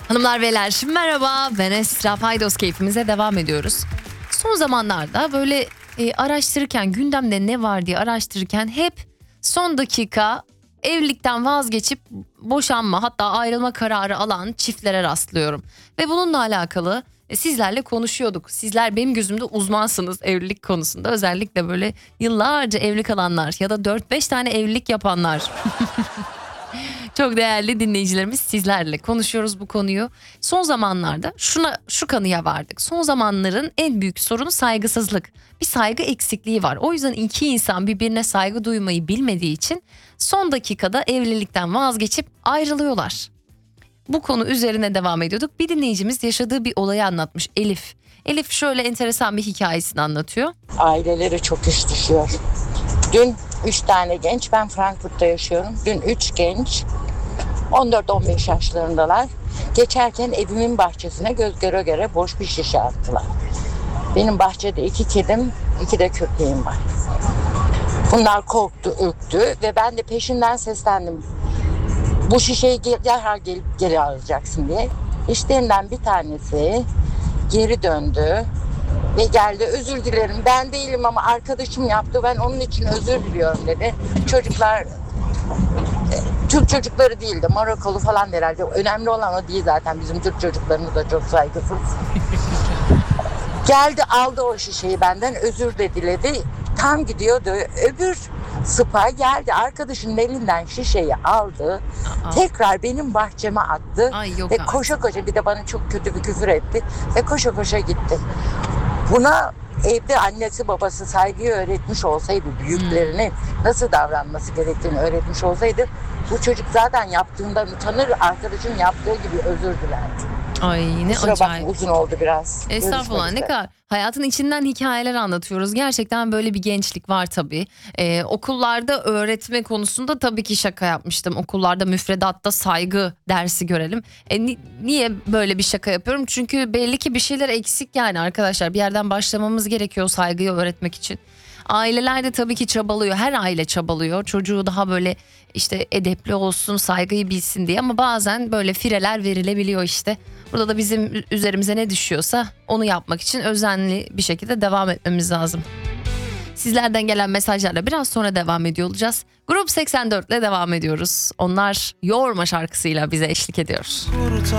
Hanımlar beyler merhaba, ben Esra. Faydos keyfimize devam ediyoruz. Son zamanlarda böyle araştırırken, gündemde ne var diye araştırırken hep son dakika evlilikten vazgeçip boşanma, hatta ayrılma kararı alan çiftlere rastlıyorum. Ve bununla alakalı sizlerle konuşuyorduk. Sizler benim gözümde uzmansınız evlilik konusunda. Özellikle böyle yıllarca evli kalanlar ya da 4-5 tane evlilik yapanlar. Çok değerli dinleyicilerimiz, sizlerle konuşuyoruz bu konuyu. Son zamanlarda şu kanıya vardık. Son zamanların en büyük sorunu saygısızlık. Bir saygı eksikliği var. O yüzden iki insan birbirine saygı duymayı bilmediği için son dakikada evlilikten vazgeçip ayrılıyorlar. Bu konu üzerine devam ediyorduk. Bir dinleyicimiz yaşadığı bir olayı anlatmış, Elif. Elif şöyle enteresan bir hikayesini anlatıyor. Aileleri çok iş düşüyor. Dün 3 tane genç, ben Frankfurt'ta yaşıyorum. Dün 3 genç 14-15 yaşlarındalar. Geçerken evimin bahçesine göz göre göre boş bir şişe attılar. Benim bahçede 2 kedim, 2 de köpeğim var. Bunlar korktu, ürktü ve ben de peşinden seslendim. Bu şişeyi derhal gelip geri alacaksın diye. İşlerinden bir tanesi geri döndü ve geldi, özür dilerim ben değilim ama arkadaşım yaptı, ben onun için özür diliyorum dedi. Çocuklar Türk çocukları değildi, Marokolu falan herhalde. Önemli olan o değil zaten, bizim Türk çocuklarımız da çok saygısız. Geldi, aldı o şişeyi benden, özür de diledi. Tam gidiyordu, öbür sıpa geldi, arkadaşının elinden şişeyi aldı. Tekrar benim bahçeme attı. Ay, yok ve artık. koşa koşa, bir de bana çok kötü bir küfür etti ve koşa koşa gitti. Buna evde annesi babası saygıyı öğretmiş olsaydı, büyüklerine nasıl davranması gerektiğini öğretmiş olsaydı, bu çocuk zaten yaptığından utanır, arkadaşın yaptığı gibi özür dilerdi. Ay ne Kusura acayip. bakma, uzun oldu biraz. Estağfurullah, Görüşmek ne üzere. kadar hayatın içinden hikayeler anlatıyoruz. Gerçekten böyle bir gençlik var tabii. Okullarda öğretme konusunda tabii ki şaka yapmıştım. Okullarda müfredatta saygı dersi görelim. Niye böyle bir şaka yapıyorum? Çünkü belli ki bir şeyler eksik yani arkadaşlar. Bir yerden başlamamız gerekiyor saygıyı öğretmek için. Aileler de tabii ki çabalıyor. Her aile çabalıyor. Çocuğu daha böyle işte edepli olsun, saygıyı bilsin diye, ama bazen böyle fireler verilebiliyor işte. Burada da bizim üzerimize ne düşüyorsa onu yapmak için özenli bir şekilde devam etmemiz lazım. Sizlerden gelen mesajlarla biraz sonra devam ediyor olacağız. Grup 84 ile devam ediyoruz. Onlar Yorma şarkısıyla bize eşlik ediyor.